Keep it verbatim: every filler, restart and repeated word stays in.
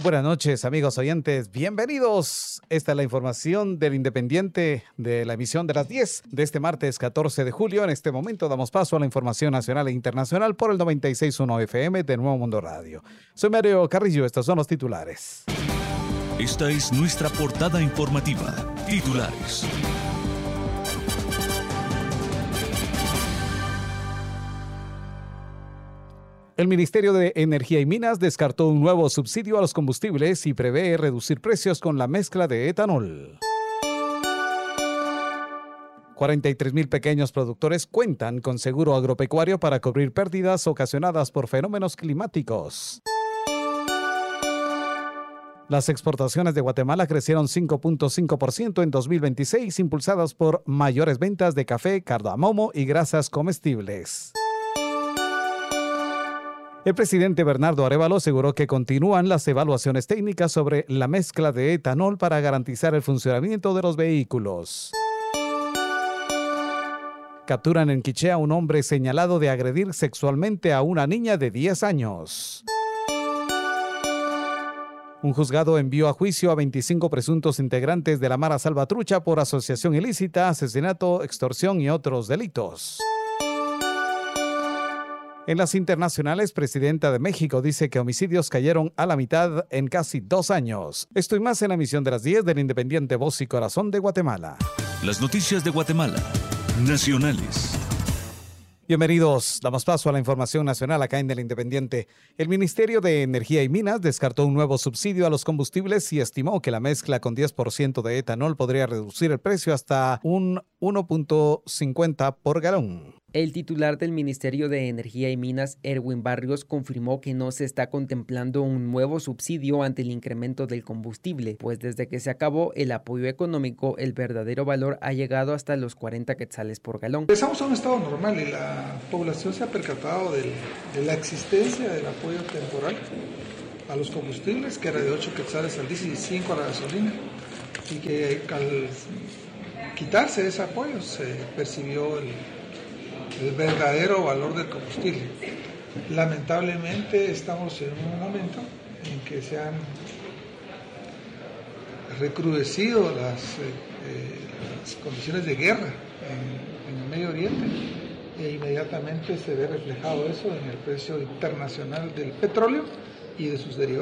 Buenas noches, amigos oyentes. Bienvenidos. Esta es la información del Independiente de la emisión de las diez de este martes catorce de julio. En este momento damos paso a la información nacional e internacional por el noventa y seis punto uno F M de Nuevo Mundo Radio. Soy Mario Carrillo. Estos son los titulares. Esta es nuestra portada informativa. Titulares. El Ministerio de Energía y Minas descartó un nuevo subsidio a los combustibles y prevé reducir precios con la mezcla de etanol. cuarenta y tres mil pequeños productores cuentan con seguro agropecuario para cubrir pérdidas ocasionadas por fenómenos climáticos. Las exportaciones de Guatemala crecieron cinco punto cinco por ciento en dos mil veintiséis, impulsadas por mayores ventas de café, cardamomo y grasas comestibles. El presidente Bernardo Arévalo aseguró que continúan las evaluaciones técnicas sobre la mezcla de etanol para garantizar el funcionamiento de los vehículos. Capturan en Quiché a un hombre señalado de agredir sexualmente a una niña de diez años. Un juzgado envió a juicio a veinticinco presuntos integrantes de la Mara Salvatrucha por asociación ilícita, asesinato, extorsión y otros delitos. En las internacionales, presidenta de México dice que homicidios cayeron a la mitad en casi dos años. Esto y más en la emisión de las diez del Independiente Voz y Corazón de Guatemala. Las noticias de Guatemala. Nacionales. Bienvenidos. Damos paso a la información nacional acá en el Independiente. El Ministerio de Energía y Minas descartó un nuevo subsidio a los combustibles y estimó que la mezcla con diez por ciento de etanol podría reducir el precio hasta un uno punto cincuenta por galón. El titular del Ministerio de Energía y Minas, Erwin Barrios, confirmó que no se está contemplando un nuevo subsidio ante el incremento del combustible, pues desde que se acabó el apoyo económico, el verdadero valor ha llegado hasta los cuarenta quetzales por galón. Empezamos a un estado normal y la población se ha percatado de, de la existencia del apoyo temporal a los combustibles, que era de ocho quetzales al diésel y cinco a la gasolina, y que al quitarse ese apoyo se percibió el el verdadero valor del combustible. Lamentablemente estamos en un momento en que se han recrudecido las, eh, las condiciones de guerra en, en el Medio Oriente e inmediatamente se ve reflejado eso en el precio internacional del petróleo y de sus derivados.